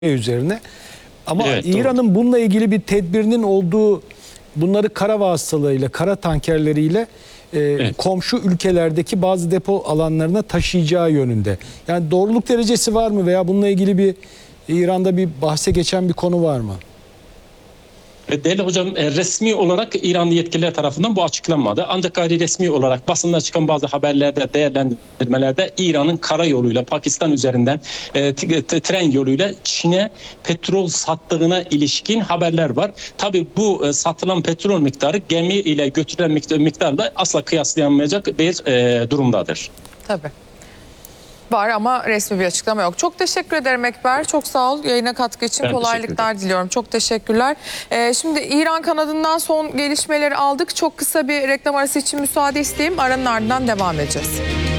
üzerine. Ama Evet, İran'ın bununla ilgili bir tedbirinin olduğu, bunları kara vasıtalarıyla, kara tankerleriyle Evet. komşu ülkelerdeki bazı depo alanlarına taşıyacağı yönünde. Yani doğruluk derecesi var mı veya bununla ilgili bir İran'da bir bahse geçen bir konu var mı? Değerli hocam, resmi olarak İranlı yetkililer tarafından bu açıklanmadı. Ancak gayri resmi olarak basında çıkan bazı haberlerde, değerlendirmelerde İran'ın karayoluyla Pakistan üzerinden tren yoluyla Çin'e petrol sattığına ilişkin haberler var. Tabii bu satılan petrol miktarı gemi ile götürülen miktarla asla kıyaslayamayacak bir durumdadır. Tabii. Var ama resmi bir açıklama yok. Çok teşekkür ederim Ekber. Çok sağ ol. Yayına katkı için kolaylıklar diliyorum. Çok teşekkürler. Şimdi İran kanadından son gelişmeleri aldık. Çok kısa bir reklam arası için müsaade isteyeyim. Aranın ardından devam edeceğiz.